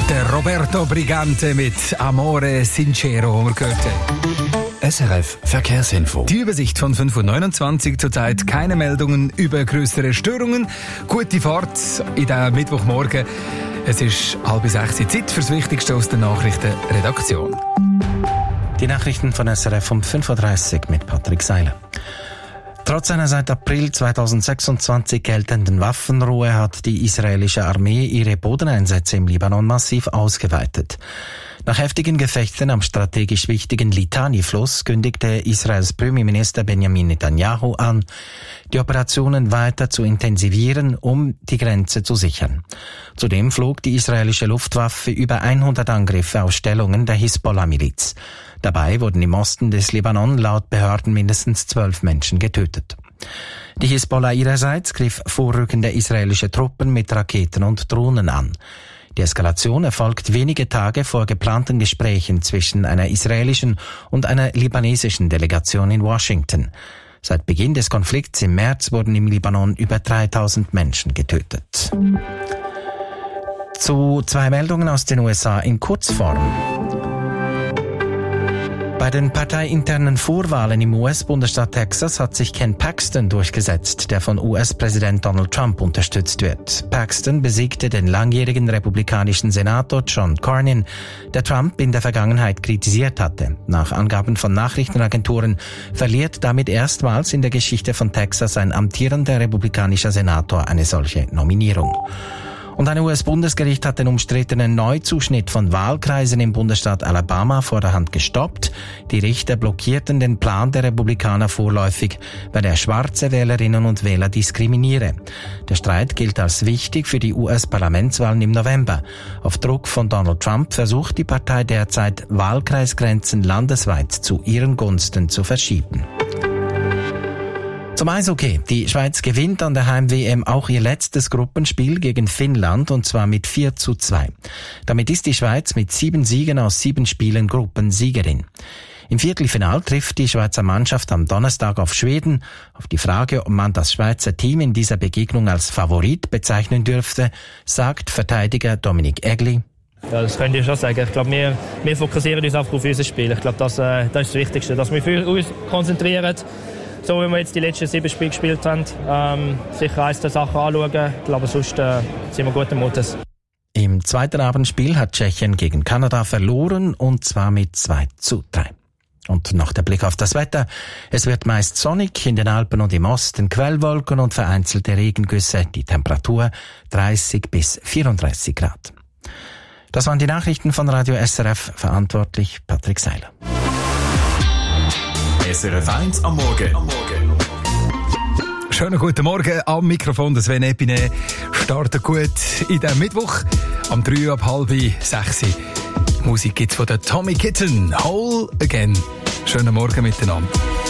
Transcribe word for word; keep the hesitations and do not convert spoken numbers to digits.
Der Roberto Brigante mit Amore Sincero, wo wir gehört haben. S R F Verkehrsinfo. Die Übersicht von fünf Uhr neunundzwanzig, zurzeit keine Meldungen über größere Störungen. Gute Fahrt in diesem Mittwochmorgen. Es ist halb sechs, Zeit für das Wichtigste aus der Nachrichtenredaktion. Die Nachrichten von S R F um fünf Uhr dreißig mit Patrick Seiler. Trotz einer seit April zweitausendsechsundzwanzig geltenden Waffenruhe hat die israelische Armee ihre Bodeneinsätze im Libanon massiv ausgeweitet. Nach heftigen Gefechten am strategisch wichtigen Litani-Fluss kündigte Israels Premierminister Benjamin Netanyahu an, die Operationen weiter zu intensivieren, um die Grenze zu sichern. Zudem flog die israelische Luftwaffe über hundert Angriffe auf Stellungen der Hisbollah-Miliz. Dabei wurden im Osten des Libanon laut Behörden mindestens zwölf Menschen getötet. Die Hisbollah ihrerseits griff vorrückende israelische Truppen mit Raketen und Drohnen an. Die Eskalation erfolgt wenige Tage vor geplanten Gesprächen zwischen einer israelischen und einer libanesischen Delegation in Washington. Seit Beginn des Konflikts im März wurden im Libanon über dreitausend Menschen getötet. Zu zwei Meldungen aus den U S A in Kurzform. Bei den parteiinternen Vorwahlen im U S-Bundesstaat Texas hat sich Ken Paxton durchgesetzt, der von U S-Präsident Donald Trump unterstützt wird. Paxton besiegte den langjährigen republikanischen Senator John Cornyn, der Trump in der Vergangenheit kritisiert hatte. Nach Angaben von Nachrichtenagenturen verliert damit erstmals in der Geschichte von Texas ein amtierender republikanischer Senator eine solche Nominierung. Und ein U S-Bundesgericht hat den umstrittenen Neuzuschnitt von Wahlkreisen im Bundesstaat Alabama vorderhand gestoppt. Die Richter blockierten den Plan der Republikaner vorläufig, weil er schwarze Wählerinnen und Wähler diskriminiere. Der Streit gilt als wichtig für die U S-Parlamentswahlen im November. Auf Druck von Donald Trump versucht die Partei derzeit, Wahlkreisgrenzen landesweit zu ihren Gunsten zu verschieben. Zum Eishockey. Die Schweiz gewinnt an der Heim-W M auch ihr letztes Gruppenspiel gegen Finnland, und zwar mit vier zu zwei. Damit ist die Schweiz mit sieben Siegen aus sieben Spielen Gruppensiegerin. Im Viertelfinal trifft die Schweizer Mannschaft am Donnerstag auf Schweden. Auf die Frage, ob man das Schweizer Team in dieser Begegnung als Favorit bezeichnen dürfte, sagt Verteidiger Dominik Egli: Ja, das könnte ich schon sagen. Ich glaube, wir, wir fokussieren uns einfach auf unser Spiel. Ich glaube, das, äh, das ist das Wichtigste, dass wir für uns konzentrieren. So wie wir jetzt die letzten sieben Spiele gespielt haben, ähm, sicher eins der Sachen anschauen. Ich glaube, sonst äh, sind wir guten Mutes. Im zweiten Abendspiel hat Tschechien gegen Kanada verloren, und zwar mit zwei zu drei. Und noch der Blick auf das Wetter. Es wird meist sonnig, in den Alpen und im Osten Quellwolken und vereinzelte Regengüsse. Die Temperatur dreißig bis vierunddreißig Grad. Das waren die Nachrichten von Radio S R F, verantwortlich Patrick Seiler. S R F eins am Morgen. Am Morgen. Schönen guten Morgen am Mikrofon. Das Sven Epine startet gut in den Mittwoch. Am drei ab halb sechs. Musik gibt's von der Tommy Kitten. Whole Again. Schönen Morgen miteinander.